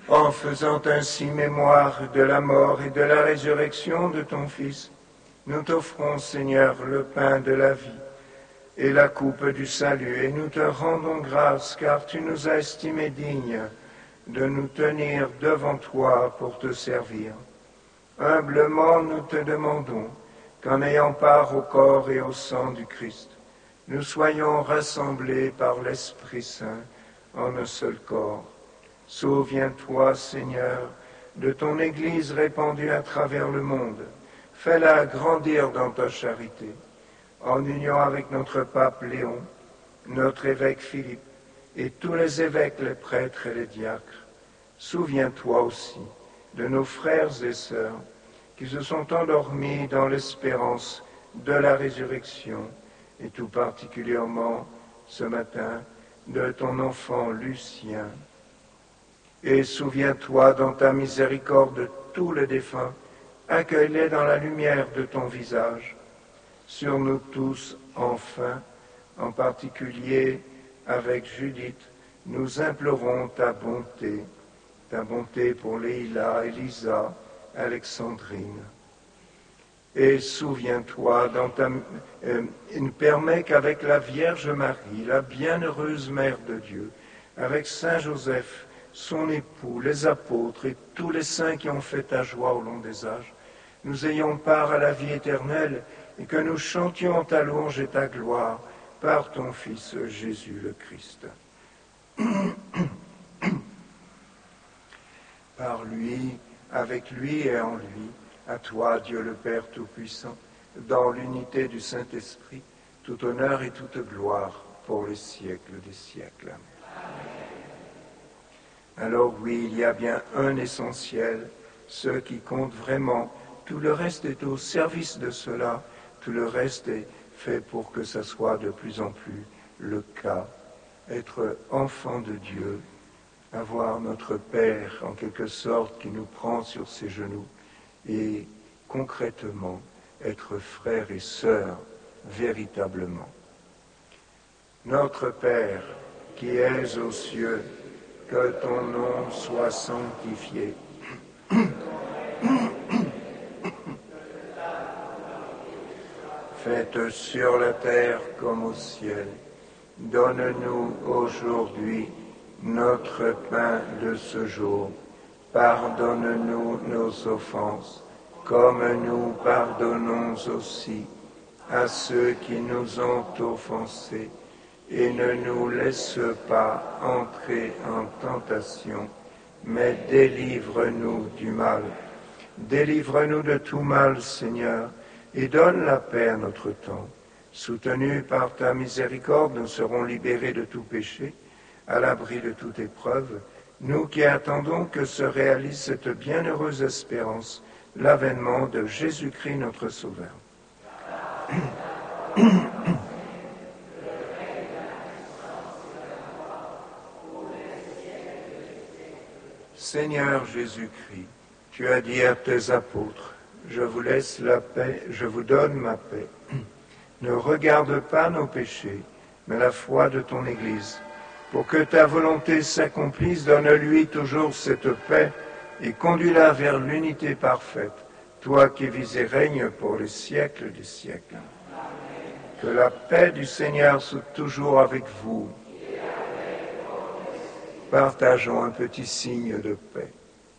En faisant ainsi mémoire de la mort et de la résurrection de ton Fils, nous t'offrons, Seigneur, le pain de la vie et la coupe du salut, et nous te rendons grâce, car tu nous as estimés dignes de nous tenir devant toi pour te servir. Humblement, nous te demandons qu'en ayant part au corps et au sang du Christ, nous soyons rassemblés par l'Esprit Saint en un seul corps. Souviens-toi, Seigneur, de ton Église répandue à travers le monde. Fais-la grandir dans ta charité, en union avec notre pape Léon, notre évêque Philippe, et tous les évêques, les prêtres et les diacres. Souviens-toi aussi de nos frères et sœurs qui se sont endormis dans l'espérance de la résurrection, et tout particulièrement ce matin de ton enfant Lucien. Et souviens-toi dans ta miséricorde de tous les défunts, accueille-les dans la lumière de ton visage. Sur nous tous, enfin, en particulier avec Judith, nous implorons ta bonté pour Léila, Elisa, Alexandrine. Et souviens-toi, permets qu'avec la Vierge Marie, la bienheureuse Mère de Dieu, avec Saint Joseph, son époux, les apôtres et tous les saints qui ont fait ta joie au long des âges, nous ayons part à la vie éternelle et que nous chantions ta louange et ta gloire par ton Fils Jésus le Christ. Par lui, avec lui et en lui, à toi, Dieu le Père Tout-Puissant, dans l'unité du Saint-Esprit, tout honneur et toute gloire pour les siècles des siècles. Alors oui, il y a bien un essentiel, ce qui compte vraiment. Tout le reste est au service de cela. Tout le reste est fait pour que ça soit de plus en plus le cas. Être enfant de Dieu, avoir notre Père en quelque sorte qui nous prend sur ses genoux et concrètement être frères et sœurs véritablement. Notre Père qui es aux cieux, que ton nom soit sanctifié. Faites sur la terre comme au ciel. Donne-nous aujourd'hui notre pain de ce jour. Pardonne-nous nos offenses, comme nous pardonnons aussi à ceux qui nous ont offensés. Et ne nous laisse pas entrer en tentation, mais délivre-nous du mal. Délivre-nous de tout mal, Seigneur, et donne la paix à notre temps. Soutenus par ta miséricorde, nous serons libérés de tout péché, à l'abri de toute épreuve, nous qui attendons que se réalise cette bienheureuse espérance, l'avènement de Jésus-Christ notre Sauveur. Seigneur Jésus-Christ, tu as dit à tes apôtres, je vous laisse la paix, je vous donne ma paix. Ne regarde pas nos péchés, mais la foi de ton Église. Pour que ta volonté s'accomplisse, donne-lui toujours cette paix et conduis-la vers l'unité parfaite, toi qui vis et règnes pour les siècles des siècles. Que la paix du Seigneur soit toujours avec vous. Partageons un petit signe de paix.